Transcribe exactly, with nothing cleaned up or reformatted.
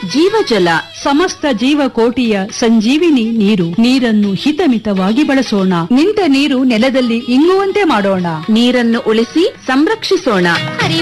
ಜೀವಜಲ, ಸಮಸ್ತ ಜೀವಕೋಟಿಯ ಸಂಜೀವಿನಿ ನೀರು. ನೀರನ್ನು ಹಿತಮಿತವಾಗಿ ಬಳಸೋಣ. ನಿಂತ ನೀರು ನೆಲದಲ್ಲಿ ಇಂಗುವಂತೆ ಮಾಡೋಣ. ನೀರನ್ನು ಉಳಿಸಿ ಸಂರಕ್ಷಿಸೋಣ.